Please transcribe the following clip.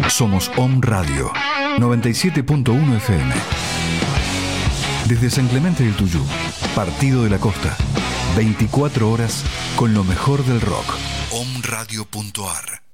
Somos Om Radio 97.1 FM. Desde San Clemente del Tuyú, Partido de la Costa, 24 horas con lo mejor del rock. Omradio.ar